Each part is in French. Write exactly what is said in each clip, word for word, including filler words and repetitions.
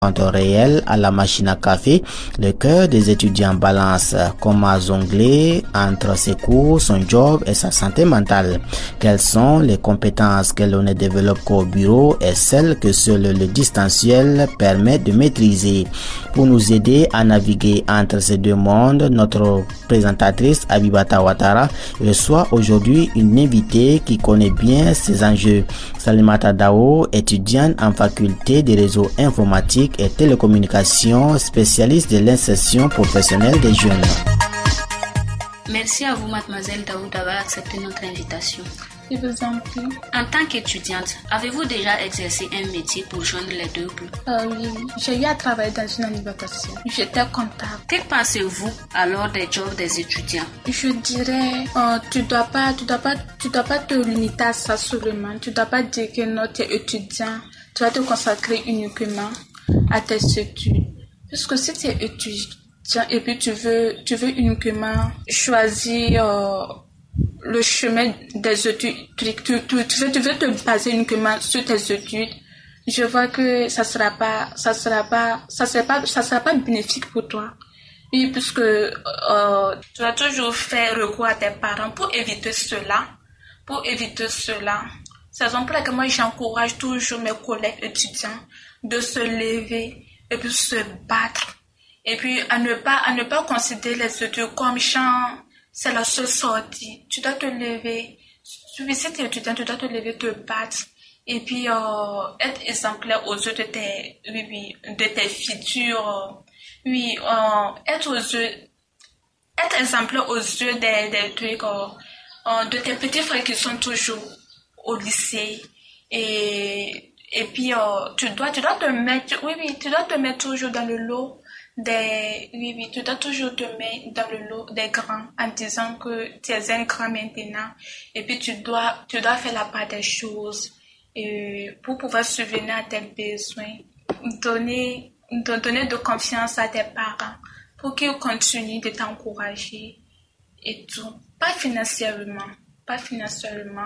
réel à la machine à café, le cœur des étudiants balance comment jongler entre ses cours, son job et sa santé mentale. Quelles sont les compétences que l'on ne développe qu'au bureau et celles que seul le distanciel permet de maîtriser? Pour nous aider à naviguer entre ces deux mondes, notre présentatrice Abibata Ouattara reçoit aujourd'hui une invitée qui connaît bien ces enjeux. Salimata Dao, étudiante en faculté des réseaux informatiques et télécommunications, spécialiste de l'insertion professionnelle des jeunes. Merci à vous, mademoiselle Daou, d'avoir accepté notre invitation. Je vous en prie. En tant qu'étudiante, avez-vous déjà exercé un métier pour joindre les deux bouts? Euh, oui, j'ai eu à travailler dans une alimentation. J'étais comptable. Que pensez-vous alors des jobs des étudiants? Je dirais, euh, tu dois pas, tu dois pas, tu dois pas te limiter à ça seulement. Tu dois pas dire que non, tu es étudiant. Tu vas te consacrer uniquement à tes études. Parce que si tu es étudiant et puis tu veux, tu veux uniquement choisir euh, le chemin des études, tu, tu, tu, tu, veux, tu veux te baser uniquement sur tes études, je vois que ça sera pas, ça sera pas, ça sera pas, ça sera pas bénéfique pour toi. Oui, puisque euh, tu vas toujours faire recours à tes parents pour éviter cela, pour éviter cela. C'est la raison pour laquelle moi j'encourage toujours mes collègues étudiants de se lever et puis se battre. Et puis à ne pas, à ne pas considérer les études comme genre, c'est la seule sortie. Tu dois te lever. Si tu es étudiant, tu dois te lever, te battre. Et puis euh, être exemplaire aux yeux de tes, oui, oui, de tes futurs. Oui, euh, être aux yeux, être exemplaire aux yeux des, des trucs, euh, euh, de tes petits frères qui sont toujours au lycée. Et, et puis, euh, tu dois, tu dois te mettre, oui, oui, tu dois te mettre toujours dans le lot des, oui, oui, tu dois toujours te mettre dans le lot des grands en disant que tu es un grand maintenant. Et puis, tu dois, tu dois faire la part des choses et pour pouvoir subvenir à tes besoins. Donner, donner de confiance à tes parents pour qu'ils continuent de t'encourager et tout. Pas financièrement, pas financièrement.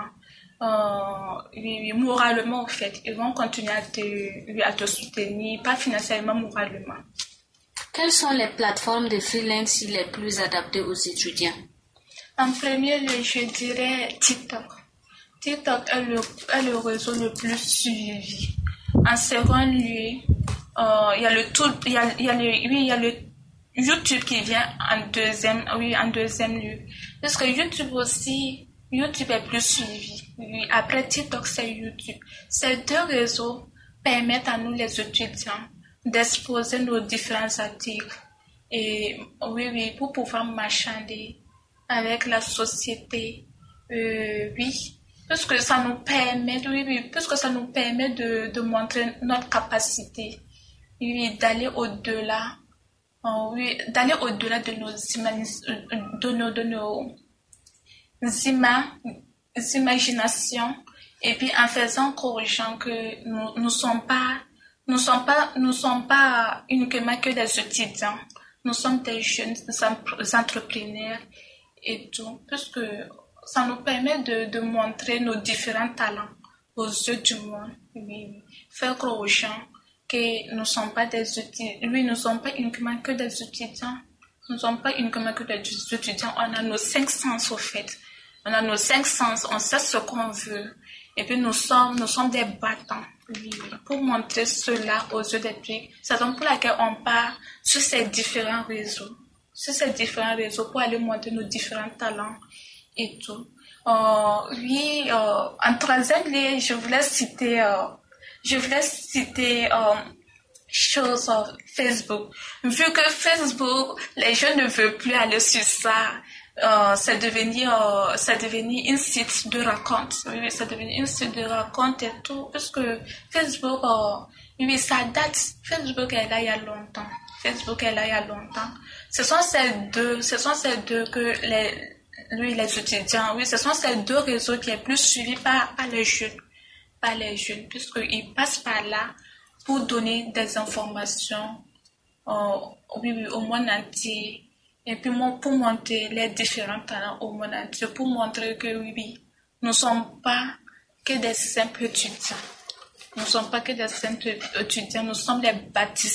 Euh, oui, oui, moralement en fait, ils vont continuer à te, oui, à te soutenir, pas financièrement, moralement. Quelles sont les plateformes de freelance les plus adaptées aux étudiants? En premier lieu, je dirais TikTok. TikTok est le, est le réseau le plus suivi. En second lieu, euh, il y a le tout, il y a, il y a le, oui, il y a le YouTube qui vient en deuxième, oui, en deuxième lieu. Parce que YouTube aussi, YouTube est plus suivi. Oui, après TikTok, c'est YouTube. Ces deux réseaux permettent à nous, les étudiants, d'exposer nos différents articles. Et oui, oui, pour pouvoir marchander avec la société. Euh, oui, parce que ça nous permet, oui, oui, parce que ça nous permet de, de montrer notre capacité. Oui, d'aller au-delà. Oh, oui, d'aller au-delà de nos, de nos, de nos ima, imaginations et puis en faisant croire aux gens que nous ne sommes pas, nous sommes pas, nous sommes pas uniquement que des étudiants, nous sommes des jeunes entrepreneurs et tout, parce que ça nous permet de, de montrer nos différents talents aux yeux du monde, oui, faire croire aux gens que nous ne sommes pas des étudiants, oui, nous ne sommes pas uniquement que des étudiants, nous ne sommes pas uniquement que des étudiants, on a nos cinq sens au fait, on a nos cinq sens, on sait ce qu'on veut, et puis nous sommes, nous sommes des battants, oui, pour montrer cela aux yeux des publics. C'est la raison pour laquelle on part sur ces différents réseaux, sur ces différents réseaux pour aller montrer nos différents talents et tout. Euh, oui, euh, en troisième lieu, je voulais citer, euh, je voulais citer euh, chose euh, Facebook. Vu que Facebook, les jeunes ne veulent plus aller sur ça, euh, c'est devenu, euh, c'est devenu un site de rencontre. Oui, c'est devenu un site de rencontre et tout, parce que Facebook, euh, oui, ça date. Facebook est là il y a longtemps. Facebook est là il y a longtemps. Ce sont ces deux, ce sont ces deux que les lui, les étudiants, oui, ce sont ces deux réseaux qui est plus suivis par, par les jeunes, par les jeunes, puisqu'ils passent par là pour donner des informations, euh, oui, oui, au monde entier, et puis pour montrer les différents talents au monde entier, pour montrer que, oui, oui, nous ne sommes pas que des simples étudiants. Nous ne sommes pas que des simples étudiants, nous sommes les bâtisseurs.